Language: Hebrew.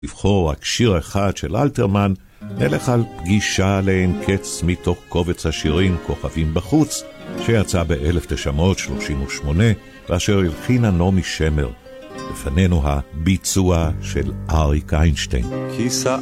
לבחור רק שיר אחד של אלתרמן, נלך על פגישה לאין קץ מתוך קובץ השירים כוכבים בחוץ, שיצא ב-1938, ואשר הלחינה נעמי שמר. לפנינו הביצוע של אריק איינשטיין.